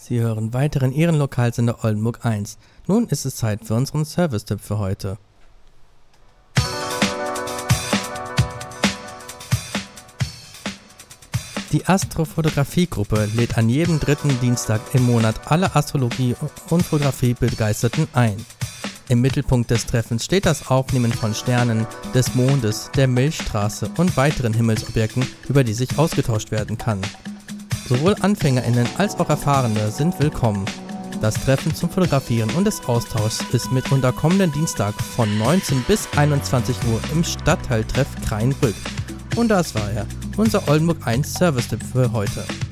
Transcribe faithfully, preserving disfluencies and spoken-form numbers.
Sie hören weiteren Ehrenlokalsender Oldenburg eins. Nun ist es Zeit für unseren Service-Tipp für heute. Die Astrofotografie-Gruppe lädt an jedem dritten Dienstag im Monat alle Astrologie- und Fotografie-Begeisterten ein. Im Mittelpunkt des Treffens steht das Aufnehmen von Sternen, des Mondes, der Milchstraße und weiteren Himmelsobjekten, über die sich ausgetauscht werden kann. Sowohl AnfängerInnen als auch Erfahrene sind willkommen. Das Treffen zum Fotografieren und des Austauschs ist mitunter kommenden Dienstag von neunzehn bis einundzwanzig Uhr im Stadtteiltreff Kreinbrück. Und das war er, unser Oldenburg eins Service-Tipp für heute.